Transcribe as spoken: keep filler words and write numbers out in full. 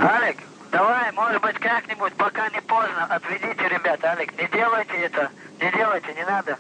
Алик, давай, может быть, как-нибудь, пока не поздно, отведите ребят, Алик, не делайте это, не делайте, не надо.